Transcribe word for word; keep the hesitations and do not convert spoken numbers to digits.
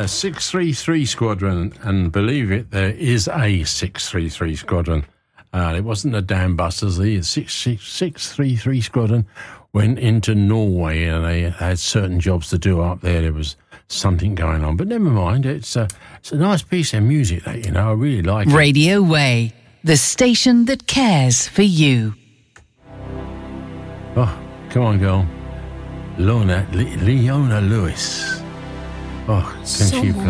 uh, six three three Squadron, and believe it, there is a six three three Squadron. Uh, it wasn't the Dam Busters. The six three three Squadron went into Norway, and they had certain jobs to do up there. There was something going on, but never mind. It's a, it's a nice piece of music, that, you know. I really like it. Radio Way, the station that cares for you. Oh, come on, girl. Lona, Le- Leona Lewis. Oh, can she play?